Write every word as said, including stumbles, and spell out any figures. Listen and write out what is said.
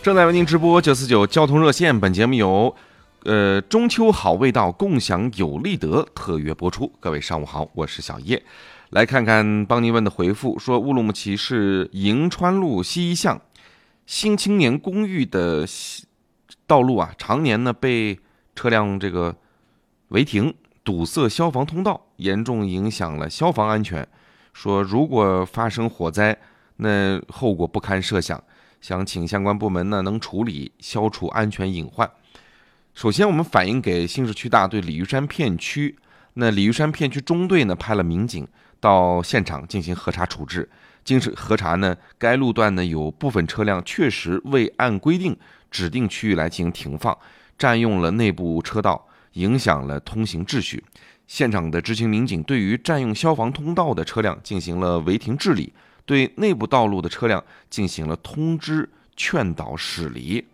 正在为您直播九四九交通热线，本节目由呃中秋好味道，共享有利得特约播出。各位上午好，我是小叶。来看看帮您问的回复，说乌鲁木齐市迎川路西一巷新青年公寓的道路啊，常年呢被车辆这个违停，堵塞消防通道，严重影响了消防安全。说如果发生火灾，那后果不堪设想。想请相关部门呢能处理，消除安全隐患。首先，我们反映给新市区大队鲤鱼山片区，那鲤鱼山片区中队呢派了民警到现场进行核查处置。经核查呢，该路段呢有部分车辆确实未按规定指定区域来进行停放，占用了内部车道，影响了通行秩序。现场的执勤民警对于占用消防通道的车辆进行了违停治理，对内部道路的车辆进行了通知劝导驶离。